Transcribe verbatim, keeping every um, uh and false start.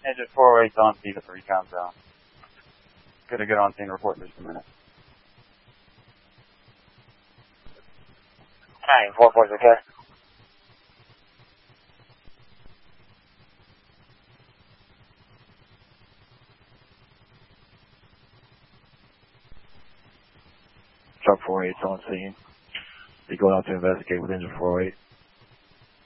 Engine four oh eight's on scene at the recon zone. Gonna get on scene report in just a minute. nine four four is okay. Truck four oh eight's on scene. Be going out to investigate with engine four oh eight.